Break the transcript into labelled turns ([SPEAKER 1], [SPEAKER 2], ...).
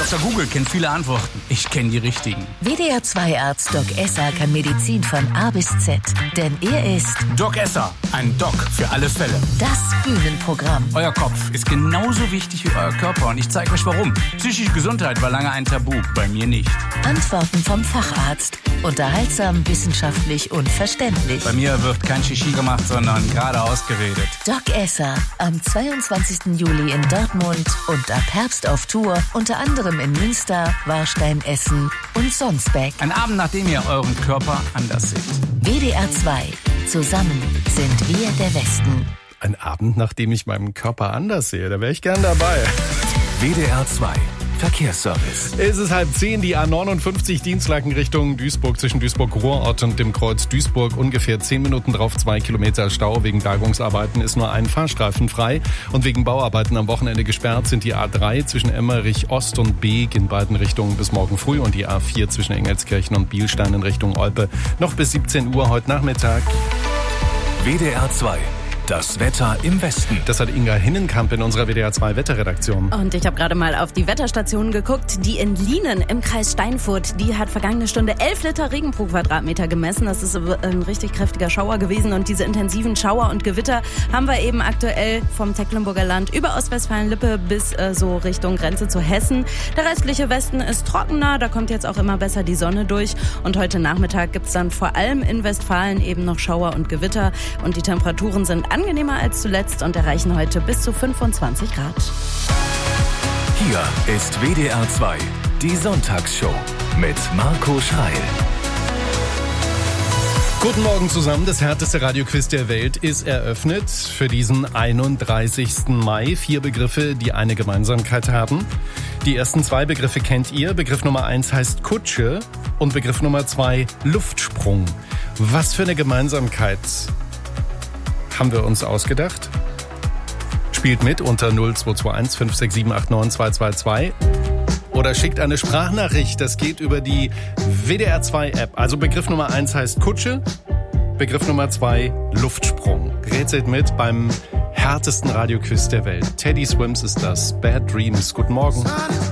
[SPEAKER 1] Dr. Google kennt viele Antworten. Ich kenne die richtigen.
[SPEAKER 2] WDR 2 Arzt Doc Esser kann Medizin von A bis Z. Denn er ist
[SPEAKER 1] Doc Esser, ein Doc für alle Fälle.
[SPEAKER 2] das Bühnenprogramm.
[SPEAKER 1] Euer Kopf ist genauso wichtig wie euer Körper und ich zeige euch warum. Psychische Gesundheit war lange ein Tabu, bei mir nicht.
[SPEAKER 2] Antworten vom Facharzt. Unterhaltsam, wissenschaftlich und verständlich.
[SPEAKER 1] Bei mir wird kein Shishi gemacht, sondern geradeaus geredet.
[SPEAKER 2] Doc Esser am 22. Juli in Dortmund und ab Herbst auf Tour, unter anderem in Münster, Warstein, Essen und Sonsbeck.
[SPEAKER 1] Ein Abend, nachdem ihr euren Körper anders seht.
[SPEAKER 2] WDR 2. Zusammen sind wir der Westen.
[SPEAKER 3] Ein Abend, nachdem ich meinen Körper anders sehe. Da wäre ich gern dabei.
[SPEAKER 4] WDR 2 Verkehrsservice.
[SPEAKER 3] Es ist 9:30, die A59 Dienstlaken Richtung Duisburg, zwischen Duisburg-Ruhrort und dem Kreuz Duisburg. Ungefähr 10 Minuten drauf, 2 Kilometer Stau. Wegen Bergungsarbeiten ist nur ein Fahrstreifen frei. Und wegen Bauarbeiten am Wochenende gesperrt sind die A3 zwischen Emmerich Ost und Beek in beiden Richtungen bis morgen früh. Und die A4 zwischen Engelskirchen und Bielstein in Richtung Olpe noch bis 17 Uhr heute Nachmittag.
[SPEAKER 4] WDR 2 Das Wetter im Westen.
[SPEAKER 3] Das hat Inga Hinnenkamp in unserer WDR 2 Wetterredaktion.
[SPEAKER 5] Und ich habe gerade mal auf die Wetterstation geguckt. Die in Lienen im Kreis Steinfurt, die hat vergangene Stunde 11 Liter Regen pro Quadratmeter gemessen. Das ist ein richtig kräftiger Schauer gewesen. Und diese intensiven Schauer und Gewitter haben wir eben aktuell vom Tecklenburger Land über Ostwestfalen-Lippe bis so Richtung Grenze zu Hessen. Der restliche Westen ist trockener. Da kommt jetzt auch immer besser die Sonne durch. Und heute Nachmittag gibt's dann vor allem in Westfalen eben noch Schauer und Gewitter. Und die Temperaturen sind angenehmer als zuletzt und erreichen heute bis zu 25 Grad.
[SPEAKER 4] Hier ist WDR 2 die Sonntagsshow mit Marco Schreil.
[SPEAKER 3] Guten Morgen zusammen, das härteste Radioquiz der Welt ist eröffnet für diesen 31. Mai. 4 Begriffe, die eine Gemeinsamkeit haben. Die ersten 2 Begriffe kennt ihr. Begriff Nummer 1 heißt Kutsche und Begriff Nummer 2 Luftsprung. Was für eine Gemeinsamkeit haben wir uns ausgedacht? Spielt mit unter 0221 567 89 222 oder schickt eine Sprachnachricht. Das geht über die WDR 2 App. Also Begriff Nummer 1 heißt Kutsche, Begriff Nummer 2 Luftsprung. Rätselt mit beim härtesten Radioquiz der Welt. Teddy Swims ist das. Bad Dreams. Guten Morgen.